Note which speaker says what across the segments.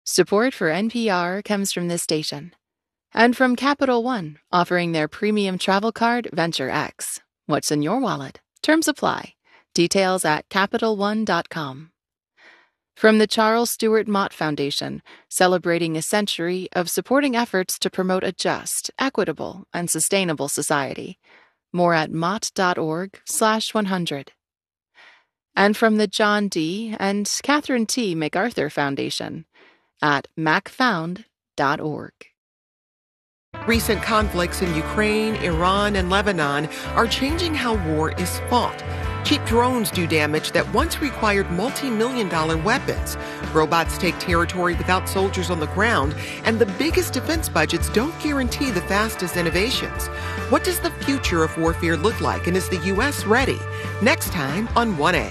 Speaker 1: Support for NPR comes from this station. And from Capital One, offering their premium travel card, Venture X. What's in your wallet? Terms apply. Details at CapitalOne.com. From the Charles Stewart Mott Foundation, celebrating a century of supporting efforts to promote a just, equitable, and sustainable society. More at mott.org/100. And from the John D. and Catherine T. MacArthur Foundation at macfound.org.
Speaker 2: Recent conflicts in Ukraine, Iran, and Lebanon are changing how war is fought. Cheap drones do damage that once required multi-million-dollar weapons. Robots take territory without soldiers on the ground, and the biggest defense budgets don't guarantee the fastest innovations. What does the future of warfare look like, and is the U.S. ready? Next time on 1A.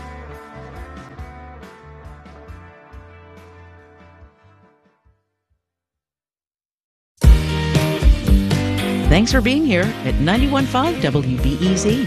Speaker 3: Thanks for being here at 91.5 WBEZ.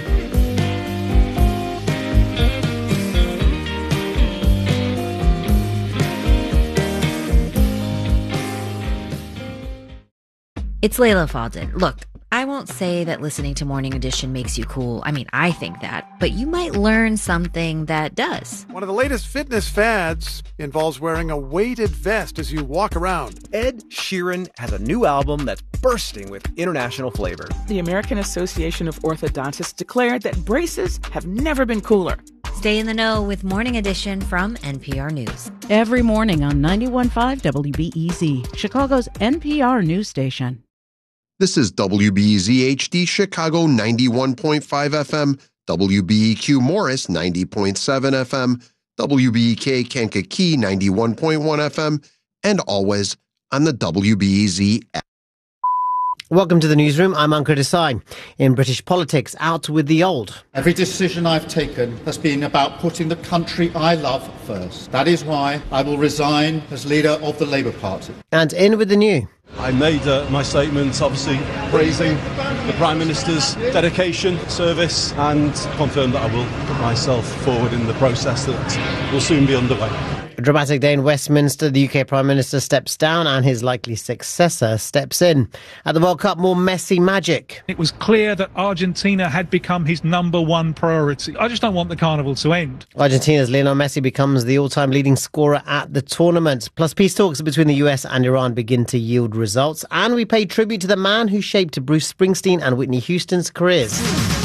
Speaker 4: It's Layla Fadden. Look, I won't say that listening to Morning Edition makes you cool. I mean, I think that. But you might learn something that does.
Speaker 5: One of the latest fitness fads involves wearing a weighted vest as you walk around.
Speaker 6: Ed Sheeran has a new album that's bursting with international flavor.
Speaker 7: The American Association of Orthodontists declared that braces have never been cooler.
Speaker 4: Stay in the know with Morning Edition from NPR News.
Speaker 3: Every morning on 91.5 WBEZ, Chicago's NPR news station.
Speaker 8: This is WBEZ HD Chicago 91.5 FM, WBEQ Morris 90.7 FM, WBEK Kankakee 91.1 FM, and always on the WBEZ app.
Speaker 9: Welcome to the newsroom. I'm Ankur Desai. In British politics, out with the old.
Speaker 10: Every decision I've taken has been about putting the country I love first. That is why I will resign as leader of the Labour Party.
Speaker 9: And in with the new.
Speaker 11: I made my statement, obviously praising the Prime Minister's dedication, service, and confirmed that I will put myself forward in the process that will soon be underway.
Speaker 9: A dramatic day in Westminster. The UK Prime Minister steps down and his likely successor steps in. At the World Cup, more Messi magic.
Speaker 12: It was clear that Argentina had become his number one priority. I just don't want the carnival to end.
Speaker 9: Argentina's Lionel Messi becomes the all-time leading scorer at the tournament. Plus, peace talks between the US and Iran begin to yield results. And we pay tribute to the man who shaped Bruce Springsteen and Whitney Houston's careers.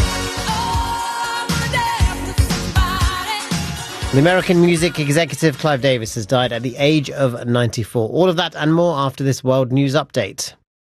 Speaker 9: The American music executive Clive Davis has died at the age of 94. All of that and more after this World News Update.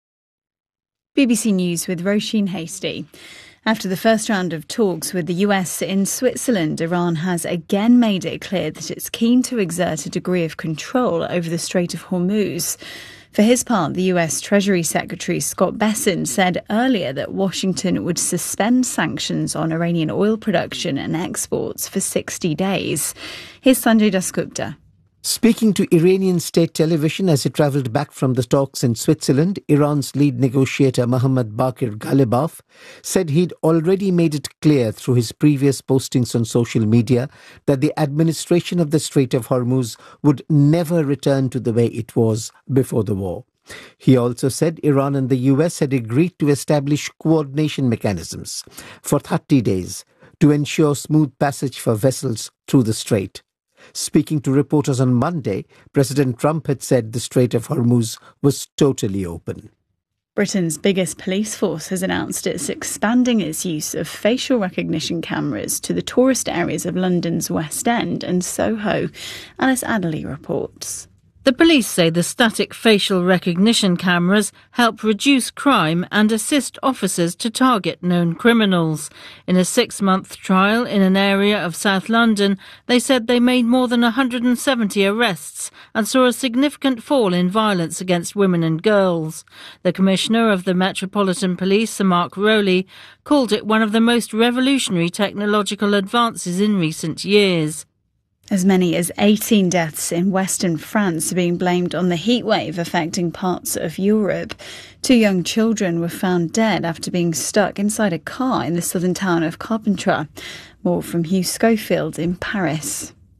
Speaker 13: BBC News with Roisin Hasty. After the first round of talks with the US in Switzerland, Iran has again made it clear that it's keen to exert a degree of control over the Strait of Hormuz. For his part, the US Treasury Secretary Scott Bessent said earlier that Washington would suspend sanctions on Iranian oil production and exports for 60 days. Here's Sanjay Dasgupta.
Speaker 14: Speaking to Iranian state television as he travelled back from the talks in Switzerland, Iran's lead negotiator Mohammad Baqir Ghalibaf said he'd already made it clear through his previous postings on social media that the administration of the Strait of Hormuz would never return to the way it was before the war. He also said Iran and the US had agreed to establish coordination mechanisms for 30 days to ensure smooth passage for vessels through the strait. Speaking to reporters on Monday, President Trump had said the Strait of Hormuz was totally open.
Speaker 13: Britain's biggest police force has announced it's expanding its use of facial recognition cameras to the tourist areas of London's West End and Soho. Alice Adderley reports.
Speaker 15: The police say the static facial recognition cameras help reduce crime and assist officers to target known criminals. In a 6-month trial in an area of South London, they said they made more than 170 arrests and saw a significant fall in violence against women and girls. The Commissioner of the Metropolitan Police, Sir Mark Rowley, called it one of the most revolutionary technological advances in recent years.
Speaker 13: As many as 18 deaths in western France are being blamed on the heatwave affecting parts of Europe. 2 young children were found dead after being stuck inside a car in the southern town of Carpentras. More from Hugh Schofield in Paris.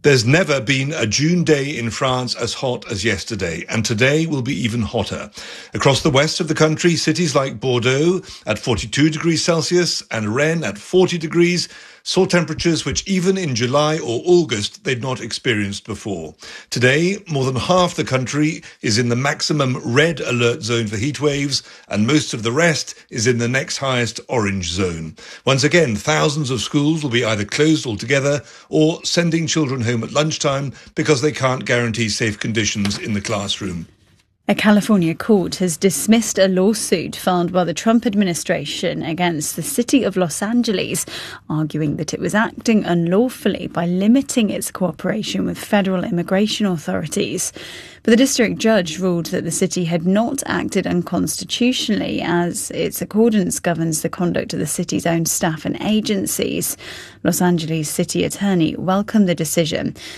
Speaker 16: There's never been a June day in France as hot as yesterday, and today will be even hotter. Across the west of the country, cities like Bordeaux at 42 degrees Celsius and Rennes at 40 degrees saw temperatures which even in July or August they'd not experienced before. Today, more than half the country is in the maximum red alert zone for heat waves, and most of the rest is in the next highest orange zone. Once again, thousands of schools will be either closed altogether or sending children home at lunchtime because they can't guarantee safe conditions in the classroom.
Speaker 13: A California court has dismissed a lawsuit filed by the Trump administration against the city of Los Angeles, arguing that it was acting unlawfully by limiting its cooperation with federal immigration authorities. But the district judge ruled that the city had not acted unconstitutionally, as its accordance governs the conduct of the city's own staff and agencies. Los Angeles city attorney welcomed the decision,